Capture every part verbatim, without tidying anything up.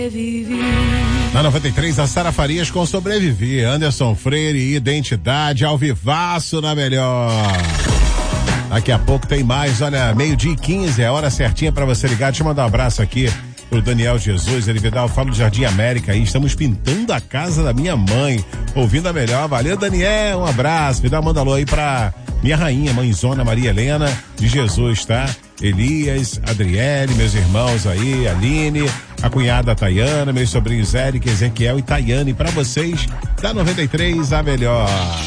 Na noventa e três, a Sara Farias com Sobreviver, Anderson Freire, Identidade, ao vivaço na melhor. Daqui a pouco tem mais, olha, meio-dia e quinze, é a hora certinha pra você ligar. Deixa eu mandar um abraço aqui pro Daniel Jesus, ele Vidal, eu falo do Jardim América aí, estamos pintando a casa da minha mãe, ouvindo a melhor. Valeu, Daniel, um abraço. Vidal, manda alô aí pra minha rainha, mãezona Maria Helena de Jesus, tá? Elias, Adriele, meus irmãos aí, Aline, a cunhada Tayana, meus sobrinhos Eric, Ezequiel e Tayane, pra vocês, da noventa e três, a melhor.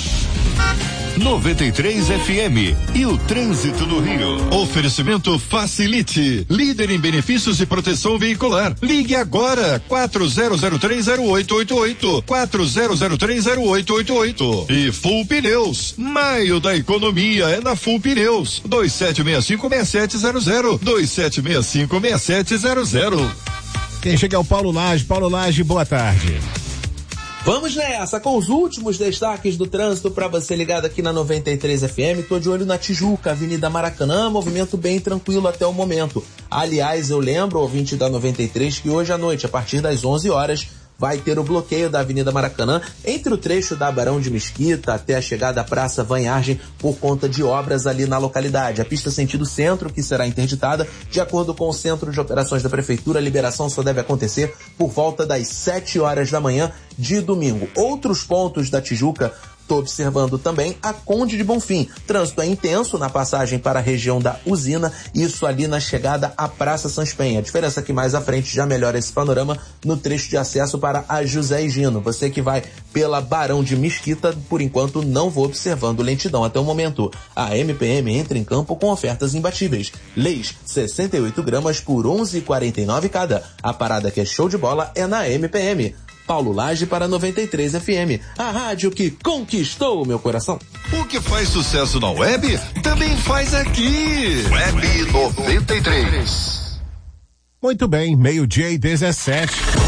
noventa e três F M e o trânsito no Rio. Oferecimento Facilite, líder em benefícios e proteção veicular. Ligue agora, quatro zero zero três zero oito oito oito, quatro zero zero três zero oito oito oito. E Full Pneus, maio da economia é na Full Pneus, dois sete seis cinco seis sete zero zero, dois sete seis cinco seis sete zero zero. Quem chega é o Paulo Lage. Paulo Lage, boa tarde. Vamos nessa, com os últimos destaques do trânsito para você ligado aqui na noventa e três F M. Tô de olho na Tijuca, Avenida Maracanã, movimento bem tranquilo até o momento. Aliás, eu lembro, ouvinte da noventa e três, que hoje à noite, a partir das onze horas, vai ter o bloqueio da Avenida Maracanã entre o trecho da Barão de Mesquita até a chegada à Praça Vanhargem por conta de obras ali na localidade. A pista sentido centro, que será interditada, de acordo com o Centro de Operações da Prefeitura, a liberação só deve acontecer por volta das sete horas da manhã de domingo. Outros pontos da Tijuca, estou observando também a Conde de Bonfim. Trânsito é intenso na passagem para a região da usina, isso ali na chegada à Praça Sans Penha. A diferença é que mais à frente já melhora esse panorama no trecho de acesso para a José Higino. Você que vai pela Barão de Mesquita, por enquanto não vou observando lentidão até o momento. A M P M entra em campo com ofertas imbatíveis. Leis, sessenta e oito gramas por onze reais e quarenta e nove cada. A parada que é show de bola é na M P M. Paulo Lage para noventa e três F M, a rádio que conquistou o meu coração. O que faz sucesso na web, também faz aqui. Web noventa e três. Muito bem, meio-dia e dezessete.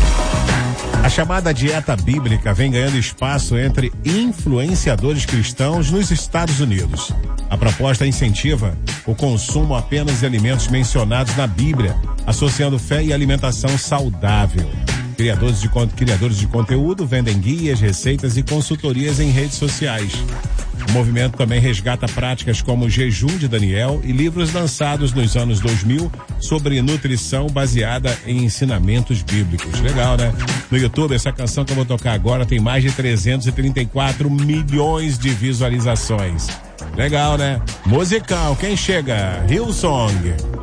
A chamada dieta bíblica vem ganhando espaço entre influenciadores cristãos nos Estados Unidos. A proposta incentiva o consumo apenas de alimentos mencionados na Bíblia, associando fé e alimentação saudável. Criadores de, criadores de conteúdo vendem guias, receitas e consultorias em redes sociais. O movimento também resgata práticas como o jejum de Daniel e livros lançados nos anos dois mil sobre nutrição baseada em ensinamentos bíblicos. Legal, né? No YouTube, essa canção que eu vou tocar agora tem mais de trezentos e trinta e quatro milhões de visualizações. Legal, né? Musical, quem chega? Hillsong.